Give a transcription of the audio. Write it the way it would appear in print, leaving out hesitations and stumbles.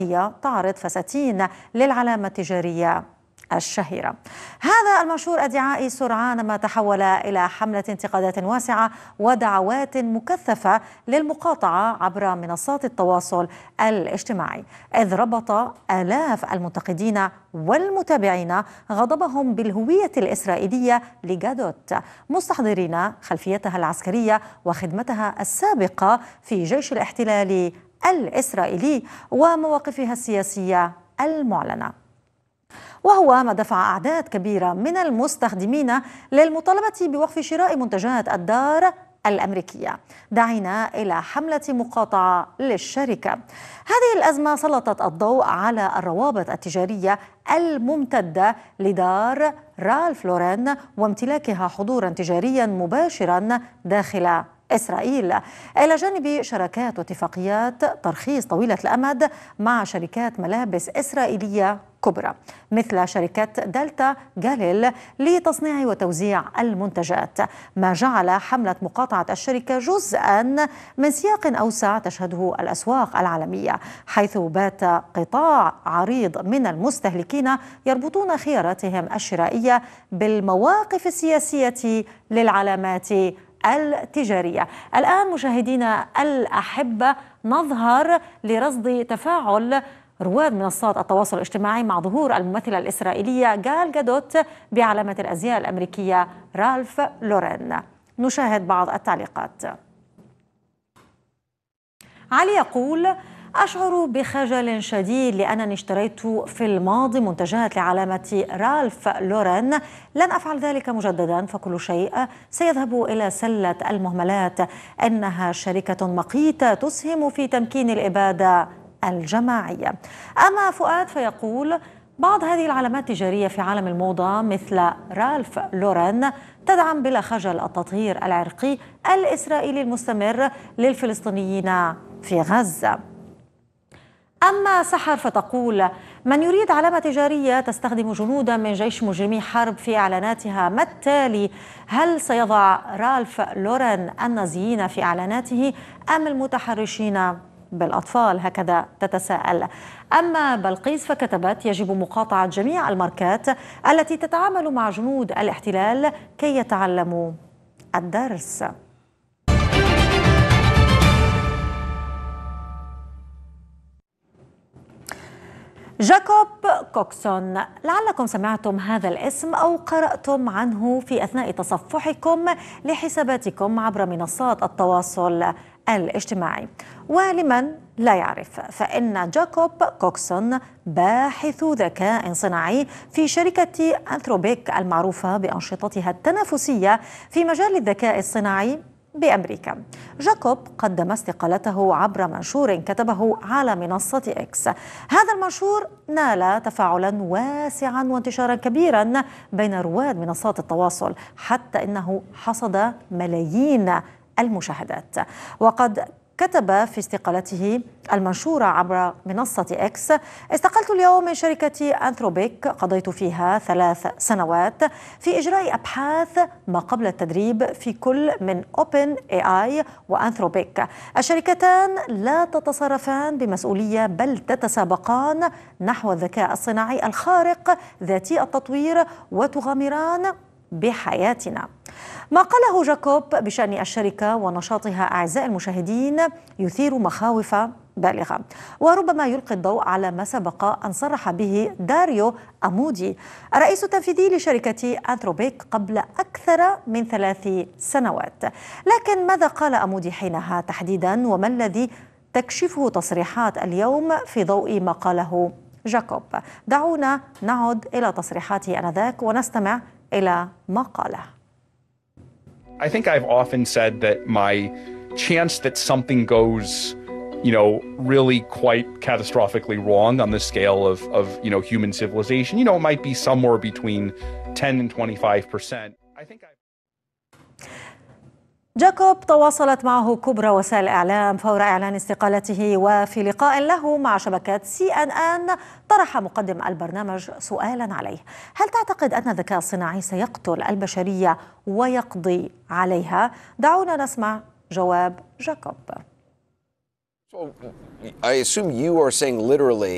هي تعرض فساتين للعلامة التجارية الشهيرة. هذا المنشور الدعائي سرعان ما تحول إلى حملة انتقادات واسعة ودعوات مكثفة للمقاطعة عبر منصات التواصل الاجتماعي، إذ ربط آلاف المنتقدين والمتابعين غضبهم بالهوية الإسرائيلية لجادوت، مستحضرين خلفيتها العسكرية وخدمتها السابقة في جيش الاحتلال الإسرائيلي ومواقفها السياسية المعلنة. وهو ما دفع أعداد كبيرة من المستخدمين للمطالبة بوقف شراء منتجات الدار الأمريكية، داعين إلى حملة مقاطعة للشركة. هذه الأزمة سلطت الضوء على الروابط التجارية الممتدة لدار رالف لورين وامتلاكها حضورا تجاريا مباشرا داخل إسرائيل، إلى جانب شراكات واتفاقيات ترخيص طويلة الأمد مع شركات ملابس إسرائيلية كبرى مثل شركة دلتا جاليل لتصنيع وتوزيع المنتجات، ما جعل حملة مقاطعة الشركة جزءا من سياق أوسع تشهده الأسواق العالمية، حيث بات قطاع عريض من المستهلكين يربطون خياراتهم الشرائية بالمواقف السياسية للعلامات التجارية. الآن مشاهدينا الأحبة نظهر لرصد تفاعل رواد منصات التواصل الاجتماعي مع ظهور الممثلة الإسرائيلية جال جادوت بعلامة الأزياء الأمريكية رالف لورين. نشاهد بعض التعليقات. علي يقول: أشعر بخجل شديد لأنني اشتريت في الماضي منتجات لعلامة رالف لورين، لن أفعل ذلك مجددا، فكل شيء سيذهب إلى سلة المهملات. إنها شركة مقيتة تسهم في تمكين الإبادة الجماعية. أما فؤاد فيقول: بعض هذه العلامات التجارية في عالم الموضة مثل رالف لورين تدعم بلا خجل التطهير العرقي الإسرائيلي المستمر للفلسطينيين في غزة. أما سحر فتقول: من يريد علامة تجارية تستخدم جنودا من جيش مجرمي حرب في إعلاناتها، ما التالي؟ هل سيضع رالف لورين النازيين في إعلاناته أم المتحرشين بالأطفال؟ هكذا تتساءل. أما بلقيس فكتبت: يجب مقاطعة جميع الماركات التي تتعامل مع جنود الاحتلال كي يتعلموا الدرس. جاكوب كوكسون، لعلكم سمعتم هذا الاسم أو قرأتم عنه في أثناء تصفحكم لحساباتكم عبر منصات التواصل الاجتماعي. ولمن لا يعرف، فإن جاكوب كوكسون باحث ذكاء صناعي في شركة أنثروبيك المعروفة بأنشطتها التنافسية في مجال الذكاء الصناعي بأمريكا. جاكوب قدم استقالته عبر منشور كتبه على منصة إكس. هذا المنشور نال تفاعلا واسعا وانتشارا كبيرا بين رواد منصات التواصل، حتى إنه حصد ملايين المشاهدات. وقد كتب في استقالته المنشورة عبر منصة إكس: استقلت اليوم من شركة أنثروبيك، قضيت فيها 3 سنوات في إجراء أبحاث ما قبل التدريب في كل من أوبن اي اي وأنثروبيك. الشركتان لا تتصرفان بمسؤولية بل تتسابقان نحو الذكاء الصناعي الخارق ذاتي التطوير وتغامران بحياتنا. ما قاله جاكوب بشأن الشركة ونشاطها أعزائي المشاهدين يثير مخاوف بالغة، وربما يلقي الضوء على ما سبق أن صرح به داريو أمودي الرئيس التنفيذي لشركة أنثروبيك قبل أكثر من 3 سنوات. لكن ماذا قال أمودي حينها تحديدا، وما الذي تكشفه تصريحات اليوم في ضوء ما قاله جاكوب؟ دعونا نعد إلى تصريحاته آنذاك ونستمع إلى ما قاله. I think I've often said that my chance that something goes, really quite catastrophically wrong on the scale of human civilization, it might be somewhere between 10 and 25%. I think جاكوب تواصلت معه كبرى وسائل الإعلام فور إعلان استقالته، وفي لقاء له مع شبكة CNN طرح مقدم البرنامج سؤالا عليه: هل تعتقد أن الذكاء الصناعي سيقتل البشرية ويقضي عليها؟ دعونا نسمع جواب جاكوب. So I assume you are saying literally